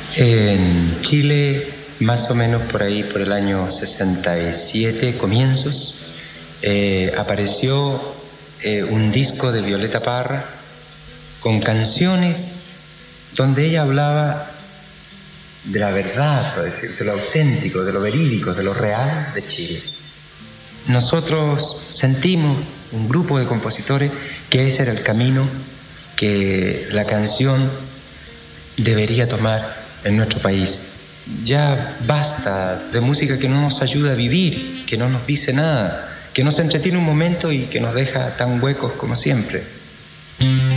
En Chile, más o menos por ahí, por el año 67, comienzos, apareció un disco de Violeta Parra con canciones donde ella hablaba de la verdad, por decir, de lo auténtico, de lo verídico, de lo real de Chile. Nosotros sentimos, un grupo de compositores, que ese era el camino que la canción debería tomar en nuestro país. Ya basta de música que no nos ayuda a vivir, que no nos dice nada, que nos entretiene un momento y que nos deja tan huecos como siempre.